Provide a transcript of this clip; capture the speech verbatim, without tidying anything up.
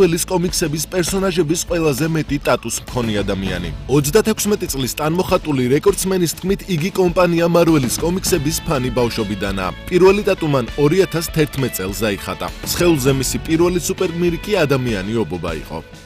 მარველის კომიქსების პერსონაჟების ყველაზე მეტი ტატუს მქონე ადამიანი. ოცდათექვსმეტი წლის ტანმოხატული რეკორდსმენის თქმით, იგი კომპანია მარველის კომიქსების ფანი ბავშვობიდანაა. პირველი ტატუ მან ორი ათას თერთმეტ წელს აიხატა. სხეულზე მისი პირველი სუპერგმირი კი ადამიანი ობობა იყო.